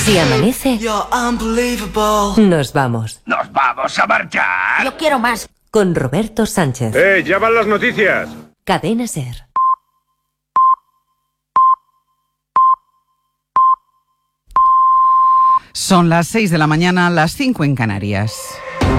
Si amanece, nos vamos. ¡Nos vamos a marchar! Yo quiero más. Con Roberto Sánchez. ¡Ya van las noticias! Cadena SER. Son las 6 de la mañana, las 5 en Canarias.